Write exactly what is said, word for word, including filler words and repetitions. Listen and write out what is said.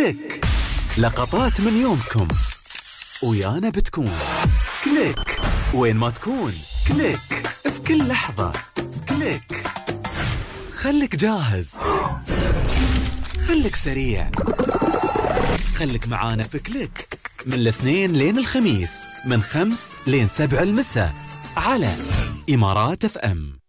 كليك، لقطات من يومكم ويانا بتكون كليك، وين ما تكون كليك، في كل لحظة كليك. خليك جاهز، خليك سريع، خليك معانا في كليك من الاثنين لين الخميس من خمس لين سبع المساء على إمارات اف ام.